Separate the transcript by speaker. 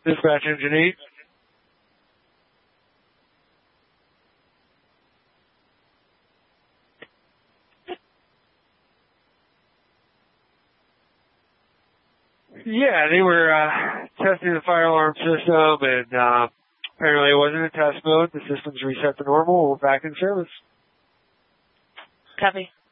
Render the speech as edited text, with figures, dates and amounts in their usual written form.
Speaker 1: Dispatch Engine 8. Yeah, they were testing the fire alarm system, and apparently it wasn't in test mode. The system's reset to normal. We're back in service.
Speaker 2: Copy.